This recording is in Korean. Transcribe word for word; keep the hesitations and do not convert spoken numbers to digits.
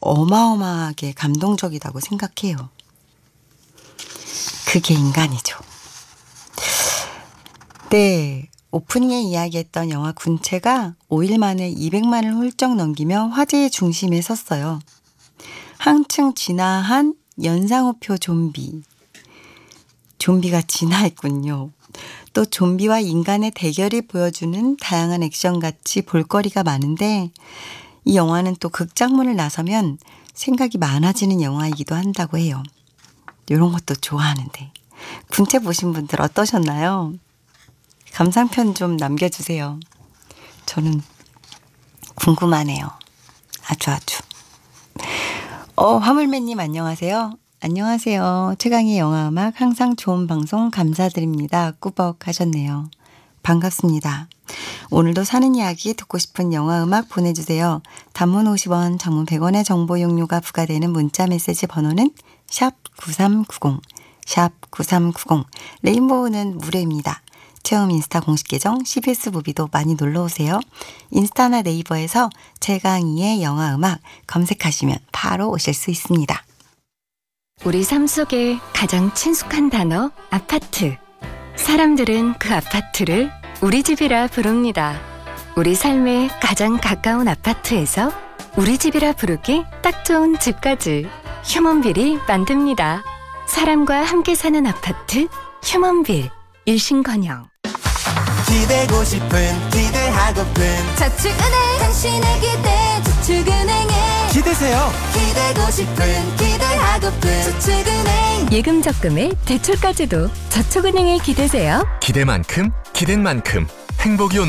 어마어마하게 감동적이라고 생각해요. 그게 인간이죠. 네, 오프닝에 이야기했던 영화 군체가 오 일 만에 이백만을 훌쩍 넘기며 화제의 중심에 섰어요. 한층 진화한 연상호표 좀비. 좀비가 진화했군요. 또 좀비와 인간의 대결을 보여주는 다양한 액션같이 볼거리가 많은데 이 영화는 또 극장문을 나서면 생각이 많아지는 영화이기도 한다고 해요. 이런 것도 좋아하는데 군체 보신 분들 어떠셨나요? 감상편 좀 남겨주세요. 저는 궁금하네요. 아주 아주. 어, 화물맨님 안녕하세요. 안녕하세요. 최강의 영화음악 항상 좋은 방송 감사드립니다. 꾸벅 하셨네요. 반갑습니다. 오늘도 사는 이야기 듣고 싶은 영화음악 보내주세요. 단문 오십 원, 장문 백 원의 정보 용료가 부과되는 문자 메시지 번호는 샵 구삼구공, 샵 구삼구공. 레인보우는 무료입니다. 체험 인스타 공식 계정 씨비에스 무비도 많이 놀러오세요. 인스타나 네이버에서 최강희의 영화음악 검색하시면 바로 오실 수 있습니다. 우리 삶 속에 가장 친숙한 단어 아파트. 사람들은 그 아파트를 우리 집이라 부릅니다. 우리 삶에 가장 가까운 아파트에서 우리 집이라 부르기 딱 좋은 집까지 휴먼빌이 만듭니다. 사람과 함께 사는 아파트 휴먼빌. 일신건영. 기대고 싶은 기대하고픈 저축은행 당신의 기대 저축은행에 기대세요. 기대고 싶은 기대하고픈 저축은행 예금 적금에 대출까지도 저축은행에 기대세요. 기대만큼 기댄 만큼 행복이